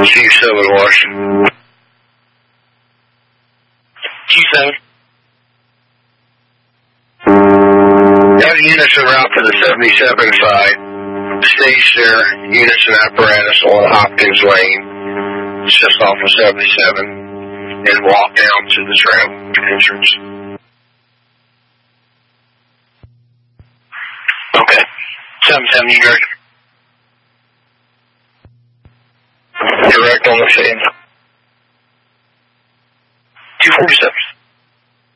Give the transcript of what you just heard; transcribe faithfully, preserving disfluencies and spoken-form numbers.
Q seven Washington. Q seven. Got units en route for the seventy-seven side. Stage their units and apparatus on Hopkins Lane, just off of seventy-seven, and walk down to the trail entrance. Okay. seven seven, you direct. Direct on the scene. two forty-seven.